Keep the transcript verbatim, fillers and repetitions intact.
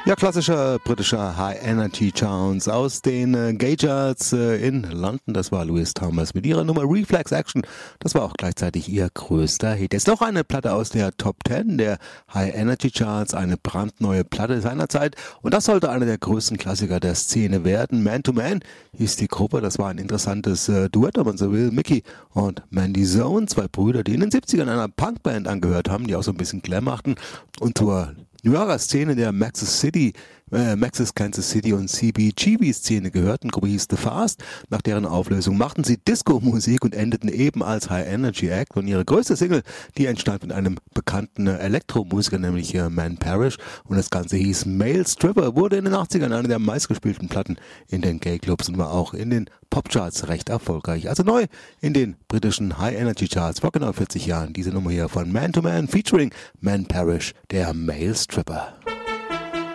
Ja, klassischer britischer High-Energy-Sounds aus den äh, Gay-Charts äh, in London. Das war Louis Thomas mit ihrer Nummer Reflex Action. Das war auch gleichzeitig ihr größter Hit. Jetzt noch eine Platte aus der Top zehn der High-Energy-Charts, eine brandneue Platte seiner Zeit. Und das sollte einer der größten Klassiker der Szene werden. Man to Man hieß die Gruppe. Das war ein interessantes äh, Duett, wenn man so will. Mickey und Mandy Zone, zwei Brüder, die in den siebzigern einer Punkband angehört haben, die auch so ein bisschen Glam machten und zur New Yorker Szene der Maxis City, äh, Maxis Kansas City und C B G B Szene gehörten. Gruppe hieß The Fast. Nach deren Auflösung machten sie Disco-Musik und endeten eben als High Energy Act. Und ihre größte Single, die entstand mit einem bekannten äh, Elektromusiker, nämlich äh, Man Parrish. Und das Ganze hieß Male Stripper, wurde in den achtzigern eine der meistgespielten Platten in den Gay-Clubs und war auch in den Popcharts recht erfolgreich. Also neu in den britischen High Energy Charts vor genau vierzig Jahren. Diese Nummer hier von Man to Man featuring Man Parrish, der Male Stripper.